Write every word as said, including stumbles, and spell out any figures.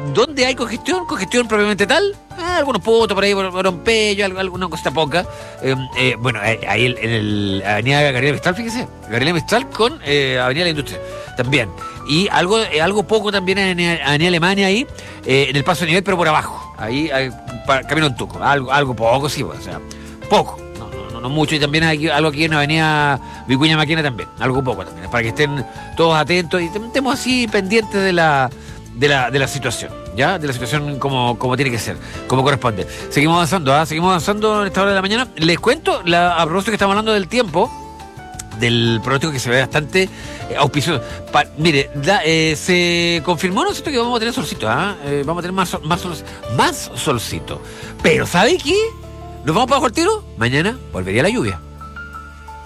¿Dónde hay congestión? Congestión propiamente tal. Ah, algunos puntos por ahí, por, por Ompello, algo, alguna cosa poca. Eh, eh, bueno, ahí en el Avenida Gabriela Mistral, fíjese. Gabriela Mistral con eh, Avenida La Industria también. Y algo eh, algo poco también en Avenida Alemania ahí, eh, en el paso de nivel, pero por abajo. Ahí, ahí para, camino en Tuco. Algo, algo poco, sí, o sea, poco. No, no, no, no mucho. Y también hay algo aquí en Avenida Vicuña Maquena también. Algo poco también. Para que estén todos atentos y estemos así pendientes de la, de la, de la situación. ¿Ya? De la situación como, como tiene que ser, como corresponde. Seguimos avanzando, ¿ah? Seguimos avanzando en esta hora de la mañana. Les cuento, la, a propósito que estamos hablando del tiempo, del pronóstico que se ve bastante eh, auspicioso. Pa, mire, da, eh, se confirmó, ¿no es cierto?, que vamos a tener solcito, ¿ah? Eh, vamos a tener más, sol, más, sol, más solcito. Pero, ¿sabe qué? ¿Nos vamos para bajo el tiro? Mañana volvería la lluvia.